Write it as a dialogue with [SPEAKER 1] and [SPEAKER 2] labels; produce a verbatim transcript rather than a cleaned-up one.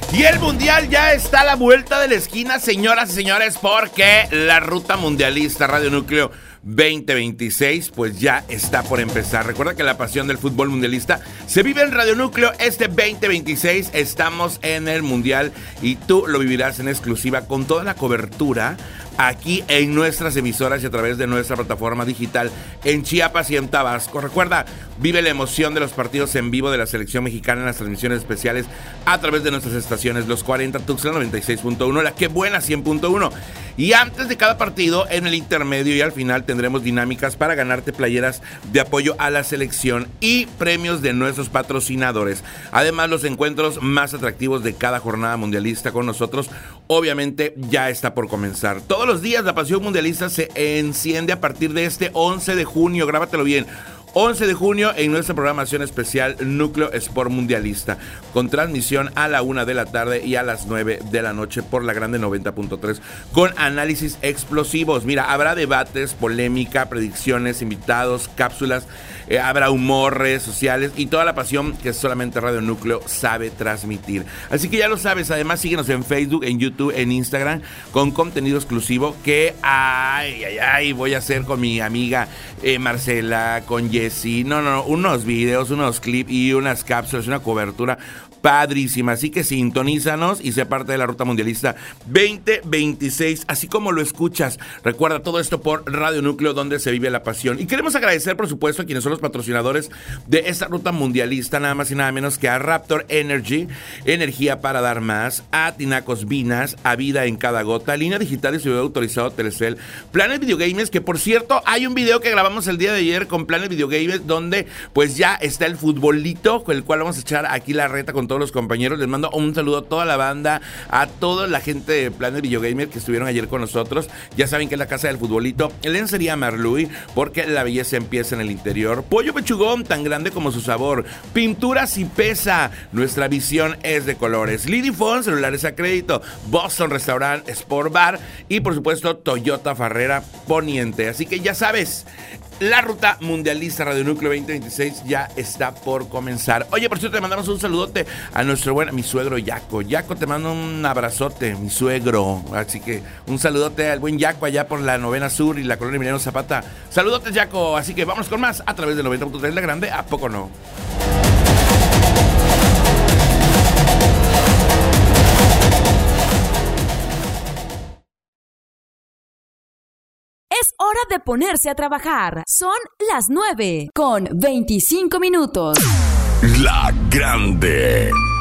[SPEAKER 1] Y el Mundial ya está a la vuelta de la esquina, señoras y señores, porque la ruta mundialista Radio Núcleo veinte veintiséis pues ya está por empezar. Recuerda que la pasión del fútbol mundialista se vive en Radio Núcleo. Este veinte veintiséis estamos en el Mundial y tú lo vivirás en exclusiva con toda la cobertura aquí en nuestras emisoras y a través de nuestra plataforma digital en Chiapas y en Tabasco. Recuerda, vive la emoción de los partidos en vivo de la selección mexicana en las transmisiones especiales a través de nuestras estaciones, los cuarenta Tuxtla noventa y seis punto uno, la que buena cien punto uno. Y antes de cada partido, en el intermedio y al final tendremos dinámicas para ganarte playeras de apoyo a la selección y premios de nuestros patrocinadores. Además, los encuentros más atractivos de cada jornada mundialista con nosotros, obviamente, ya está por comenzar. Todos los días la pasión mundialista se enciende a partir de este once de junio, grábatelo bien. once de junio en nuestra programación especial Núcleo Sport Mundialista, con transmisión a la una de la tarde y a las nueve de la noche por la Grande noventa punto tres, con análisis explosivos. Mira, habrá debates, polémica, predicciones, invitados, cápsulas, eh, habrá humor, redes sociales y toda la pasión que solamente Radio Núcleo sabe transmitir. Así que ya lo sabes, además síguenos en Facebook, en YouTube, en Instagram, con contenido exclusivo que, ay, ay, ay, voy a hacer con mi amiga eh, Marcela, con Jessy, no, no, no, unos videos, unos clips y unas cápsulas, una cobertura padrísima. Así que sintonízanos y sé parte de la ruta mundialista veinte veintiséis, así como lo escuchas. Recuerda todo esto por Radio Núcleo, donde se vive la pasión. Y queremos agradecer, por supuesto, a quienes son los patrocinadores de esta ruta mundialista, nada más y nada menos que a Raptor Energy, energía para dar más, a Tinacos Vinas, a Vida en Cada Gota, Línea Digital y Ciudad Autorizado Telcel, Planet Video Games, que por cierto, hay un video que grabamos el día de ayer con Planet Video Games, donde pues ya está el futbolito, con el cual vamos a echar aquí la reta con todos los compañeros. Les mando un saludo a toda la banda, a toda la gente de Planet Video Gamer que estuvieron ayer con nosotros. Ya saben que es la casa del futbolito, lencería Marluy, porque la belleza empieza en el interior. Pollo Pechugón, tan grande como su sabor. Pinturas y Pesa, nuestra visión es de colores. Lidifone, celulares a crédito. Boston Restaurant Sport Bar y por supuesto Toyota Farrera Poniente. Así que ya sabes, la ruta mundialista Radio Núcleo veinte veintiséis ya está por comenzar. Oye, por cierto, te mandamos un saludote a nuestro buen, a mi suegro Yaco. Yaco, te mando un abrazote, mi suegro. Así que un saludote al buen Yaco allá por la Novena Sur y la colonia Emiliano Zapata. Saludotes, Yaco. Así que vamos con más a través del noventa punto tres La Grande. ¿A poco no?
[SPEAKER 2] Es hora de ponerse a trabajar. Son las nueve con veinticinco minutos.
[SPEAKER 3] La Grande.